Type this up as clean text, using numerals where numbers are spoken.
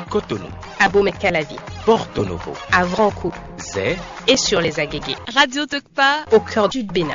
Cotonou, à Bomey-Calavi, Porto Novo, à Vrankou, Zé et sur les Agégués. Radio Tokpa, au cœur du Bénin.